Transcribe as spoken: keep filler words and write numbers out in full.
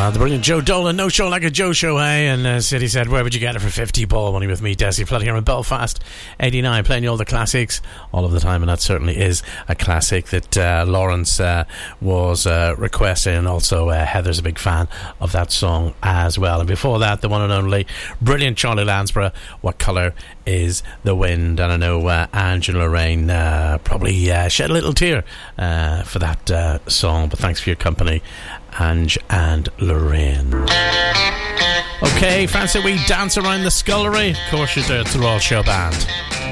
Uh, the brilliant Joe Dolan, No Show Like a Joe Show, hey? And uh, City said, where would you get it for fifty? Ball money with me, Desi, flooding here in Belfast, eighty-nine, playing you all the classics all of the time, and that certainly is a classic that uh, Lawrence uh, was uh, requesting, and also uh, Heather's a big fan of that song as well. And before that, the one and only brilliant Charlie Lansborough, What Colour Is the Wind? And I know uh, Angela Lorraine uh, probably uh, shed a little tear uh, for that uh, song, but thanks for your company, Ange and Lorraine. Okay, fancy we dance around the scullery? Of course you do, it's the Royal Show Band.